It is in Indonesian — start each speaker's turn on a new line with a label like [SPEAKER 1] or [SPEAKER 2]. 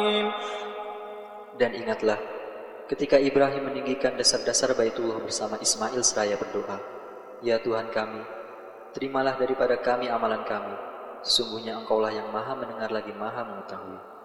[SPEAKER 1] Dan ingatlah, ketika Ibrahim meninggikan dasar-dasar Baitullah bersama Ismail seraya berdoa, "Ya Tuhan kami, terimalah daripada kami amalan kami. Sesungguhnya Engkaulah yang maha mendengar lagi maha mengetahui."